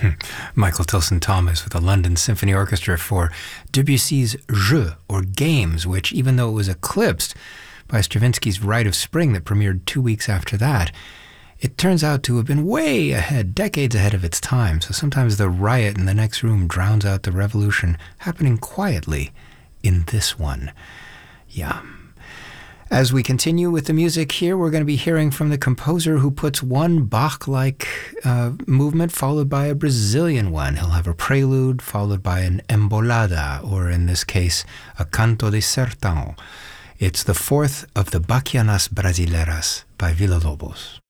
Michael Tilson Thomas with the London Symphony Orchestra for Debussy's Jeux, or Games, which, even though it was eclipsed by Stravinsky's Rite of Spring that premiered 2 weeks after that, it turns out to have been way ahead, decades ahead of its time. So sometimes the riot in the next room drowns out the revolution happening quietly in this one. Yeah. As we continue with the music here, we're going to be hearing from the composer who puts one Bach-like movement followed by a Brazilian one. He'll have a prelude followed by an embolada, or in this case, a canto de sertão. It's the fourth of the Bachianas Brasileiras by Villa-Lobos.